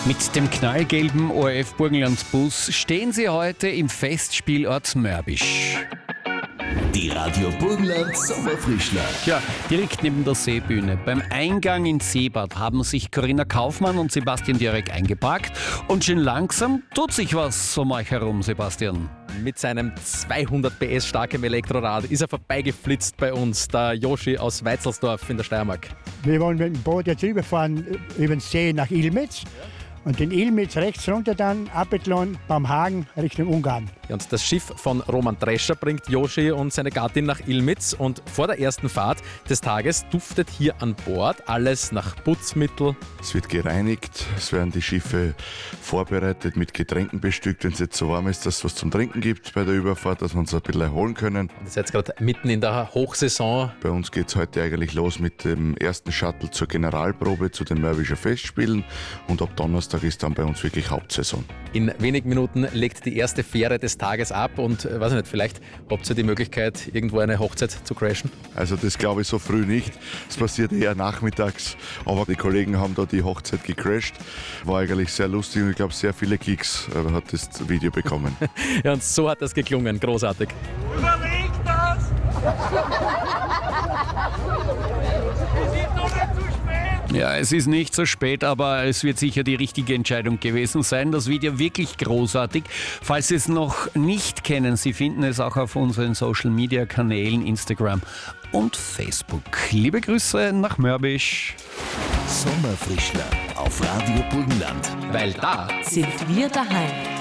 Mit dem knallgelben ORF Burgenlandsbus stehen Sie heute im Festspielort Mörbisch. Die Radio Burgenland Sommerfrischler. Ja, direkt neben der Seebühne. Beim Eingang ins Seebad haben sich Corinna Kaufmann und Sebastian Djörek eingeparkt. Und schon langsam tut sich was um euch herum, Sebastian. Mit seinem 200 PS starken Elektrorad ist er vorbeigeflitzt bei uns, der Joshi aus Weitzelsdorf in der Steiermark. Wir wollen mit dem Boot jetzt rüberfahren über den See nach Ilmitz. Und den Ilmitz rechts runter dann, Appetlon, beim Hagen Richtung Ungarn. Ja, und das Schiff von Roman Drescher bringt Joshi und seine Gattin nach Ilmitz. Und vor der ersten Fahrt des Tages duftet hier an Bord alles nach Putzmittel. Es wird gereinigt, es werden die Schiffe vorbereitet, mit Getränken bestückt, wenn es jetzt so warm ist, dass es was zum Trinken gibt bei der Überfahrt, dass wir uns ein bisschen erholen können. Und ihr seid gerade mitten in der Hochsaison. Bei uns geht es heute eigentlich los mit dem ersten Shuttle zur Generalprobe, zu den Mörvischer Festspielen, und ab Donnerstag ist dann bei uns wirklich Hauptsaison. In wenigen Minuten legt die erste Fähre des Tages ab und, weiß ich nicht, vielleicht habt ihr die Möglichkeit, irgendwo eine Hochzeit zu crashen? Also das glaube ich so früh nicht. Es passiert eher nachmittags, aber die Kollegen haben da die Hochzeit gecrasht. War eigentlich sehr lustig und ich glaube sehr viele Klicks hat das Video bekommen. Ja, und so hat das geklungen, großartig. Überleg das! Es ist noch nicht zu spät! Ja, es ist nicht so spät, aber es wird sicher die richtige Entscheidung gewesen sein. Das Video wirklich großartig. Falls Sie es noch nicht kennen, Sie finden es auch auf unseren Social-Media-Kanälen Instagram und Facebook. Liebe Grüße nach Mörbisch. Sommerfrischler auf Radio Burgenland. Weil da sind wir daheim.